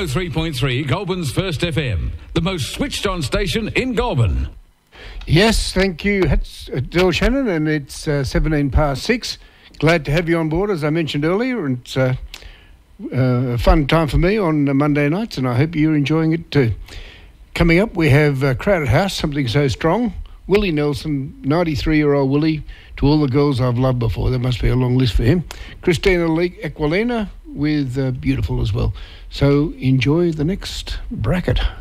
103.3 Goulburn's First FM, the most switched-on station in Goulburn. Yes, thank you, Del Shannon, and it's 17 past 6. Glad to have you on board, as I mentioned earlier, and it's a fun time for me on Monday nights, and I hope you're enjoying it too. Coming up, we have Crowded House, Something So Strong, Willie Nelson, 93-year-old Willie, To All the Girls I've Loved Before. There must be a long list for him. Christina Aquilina with Beautiful as well. So enjoy the next bracket.